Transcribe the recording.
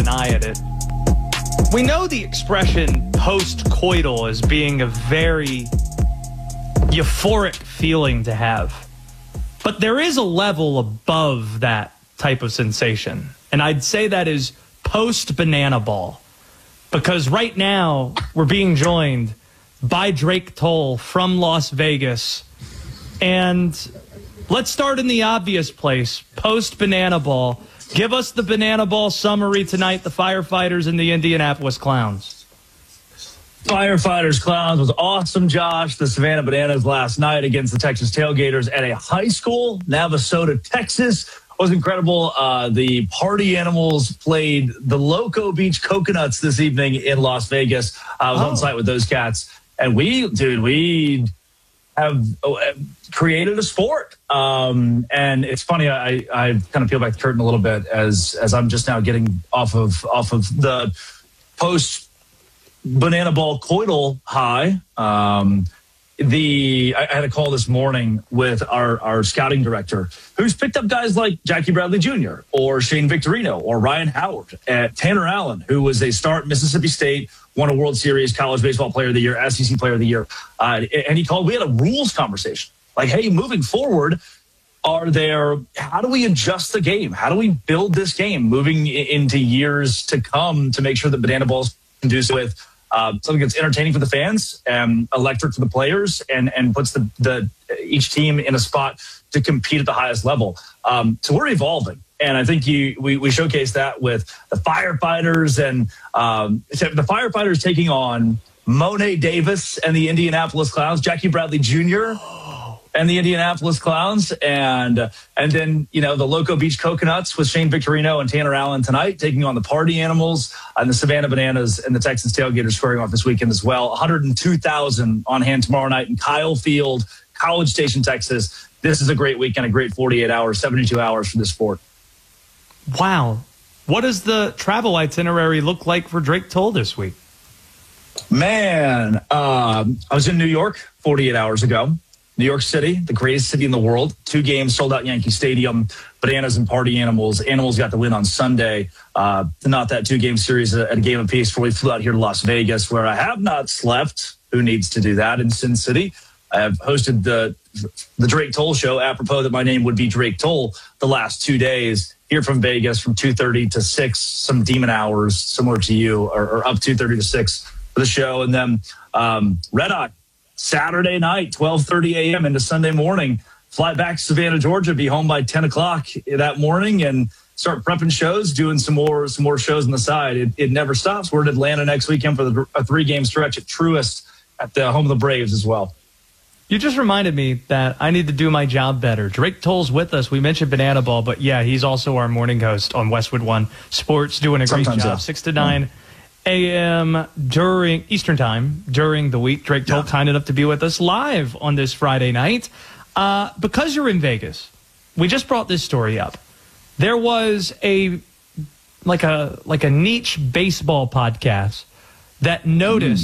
an eye at it. We know the expression post-coital as being a very euphoric feeling to have. But there is a level above that type of sensation. And I'd say that is post-banana ball. Because right now, we're being joined by Drake Toll from Las Vegas. And let's start in the obvious place, post-banana ball. Give us the banana ball summary tonight, the Firefighters and the Indianapolis Clowns. Firefighters Clowns was awesome, Josh. The Savannah Bananas last night against the Texas Tailgaters at a high school, Navasota, Texas, was incredible. The Party Animals played the Loco Beach Coconuts this evening in Las Vegas. I was on site with those cats, and we have created a sport. And it's funny, I kind of peel back the curtain a little bit as I'm just now getting off of the post banana ball coital high. I had a call this morning with our scouting director, who's picked up guys like Jackie Bradley Jr. or Shane Victorino or Ryan Howard, Tanner Allen, who was a star at Mississippi State, won a World Series College Baseball Player of the Year, SEC Player of the Year. And he called, we had a rules conversation. Like, hey, moving forward, how do we adjust the game? How do we build this game moving into years to come to make sure that banana balls conducive with something that's entertaining for the fans, electric for the players, and puts each team in a spot to compete at the highest level. So we're evolving. And I think we showcased that with the Firefighters and the Firefighters taking on Monet Davis and the Indianapolis Clowns, Jackie Bradley Jr. and the Indianapolis Clowns, and then, the Loco Beach Coconuts with Shane Victorino and Tanner Allen tonight, taking on the Party Animals and the Savannah Bananas and the Texas Tailgaters squaring off this weekend as well. 102,000 on hand tomorrow night in Kyle Field, College Station, Texas. This is a great weekend, a great 48 hours, 72 hours for this sport. Wow. What does the travel itinerary look like for Drake Toll this week? Man, I was in New York 48 hours ago. New York City, the greatest city in the world. 2 games, sold out Yankee Stadium. Bananas and Party Animals. Animals got the win on Sunday. Not that 2-game series at a game apiece before we flew out here to Las Vegas, where I have not slept. Who needs to do that in Sin City? I have hosted the Drake Toll show, apropos that my name would be Drake Toll, the last 2 days here from Vegas from 2:30 to 6, some demon hours similar to you, or up 2:30 to 6 for the show. And then Red Eye. Saturday night, 12:30 a.m. into Sunday morning. Fly back to Savannah, Georgia, be home by 10 o'clock that morning, and start prepping shows, doing some more shows on the side. It never stops. We're in Atlanta next weekend for a 3-game stretch at Truist at the home of the Braves as well. You just reminded me that I need to do my job better. Drake Toll's with us. We mentioned Banana Ball, but yeah, he's also our morning host on Westwood One Sports, doing a great job. 6 to 9. a.m. during Eastern time during the week. Drake Toll kind enough to be with us live on this Friday night. Because you're in Vegas, we just brought this story up. There was a niche baseball podcast that noticed